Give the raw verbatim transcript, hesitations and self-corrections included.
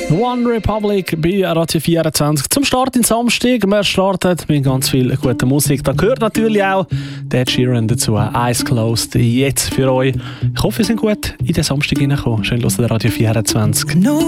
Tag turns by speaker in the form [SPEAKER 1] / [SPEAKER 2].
[SPEAKER 1] One Republic bei Radio vierundzwanzig. Zum Start in Samstag. Wir starten mit ganz viel guter Musik. Da gehört natürlich auch der Ed Sheeran dazu. Eyes Closed. Jetzt für euch. Ich hoffe, ihr seid gut in den Samstag hineingekommen. Schön, dass ihr Radio vierundzwanzig.
[SPEAKER 2] No.